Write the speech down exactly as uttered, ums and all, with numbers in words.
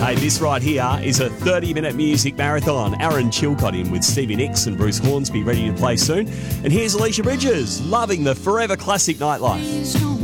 Hey, this right here is a thirty-minute music marathon. Aaron Chilcott in with Stevie Nicks and Bruce Hornsby ready to play soon. And here's Alicia Bridges, loving the forever classic Nightlife.